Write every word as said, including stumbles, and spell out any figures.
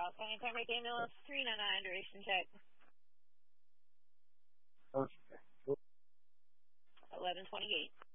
County Primary Ambulance three nine nine, duration check. Okay. eleven twenty-eight.